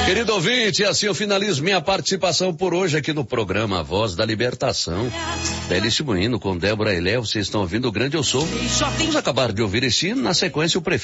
Querido ouvinte, assim eu finalizo minha participação por hoje aqui no programa Voz da Libertação. Belíssimo hino com Débora e Léo, vocês estão ouvindo o Grande Eu Sou. Vamos acabar de ouvir esse hino, na sequência o prefeito